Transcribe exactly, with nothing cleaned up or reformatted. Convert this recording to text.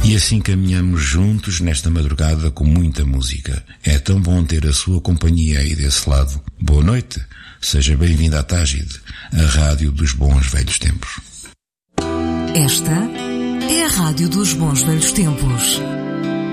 E assim caminhamos juntos nesta madrugada com muita música. É tão bom ter a sua companhia aí desse lado. Boa noite. Seja bem-vindo à Tágide, a rádio dos bons velhos tempos. Esta é a rádio dos bons velhos tempos.